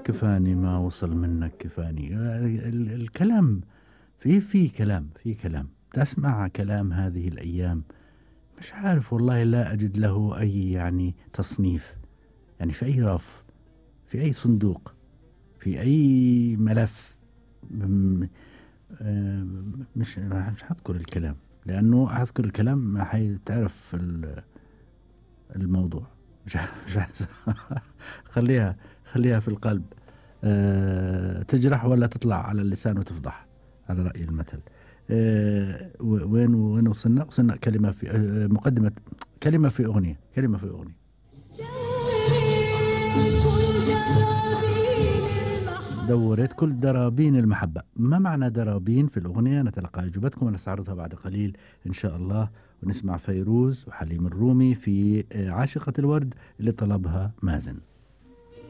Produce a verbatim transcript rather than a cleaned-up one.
كفاني ما وصل منك كفاني. ال- ال- الكلام في في كلام في كلام تسمع كلام هذه الأيام، مش عارف والله، لا أجد له أي يعني تصنيف، يعني في أي رف، في أي صندوق، في أي ملف. م- آه، مش مش هذكر الكلام، لأنه هذكر الكلام ما حيتعرف ال- الموضوع. مش ع- مش عايز خليها خليها في القلب. أه تجرح ولا تطلع على اللسان وتفضح، على رأي المثل. أه و- وين وين وصلنا؟ وصلنا كلمة في أه مقدمة، كلمة في أغنية، كلمة في أغنية. دورت كل درابين المحبة. ما معنى درابين في الأغنية؟ نتلقى أجوبتكم ونستعرضها بعد قليل إن شاء الله، ونسمع فيروز وحليم الرومي في آه، عاشقة الورد اللي طلبها مازن.